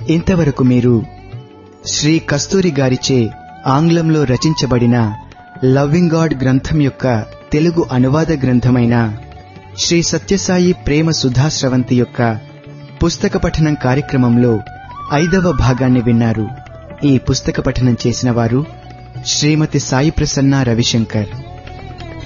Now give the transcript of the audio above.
ఇంతవరకు మీరు శ్రీ కస్తూరి గారిచే ఆంగ్లంలో రచించబడిన లవ్వింగ్ గాడ్ గ్రంథం యొక్క తెలుగు అనువాద గ్రంథమైన శ్రీ సత్యసాయి ప్రేమ సుధాస్రవంతి యొక్క పుస్తక పఠనం కార్యక్రమంలో 5వ భాగాన్ని విన్నారు. ఈ పుస్తక పఠనం చేసిన వారు శ్రీమతి సాయి ప్రసన్న రవిశంకర్.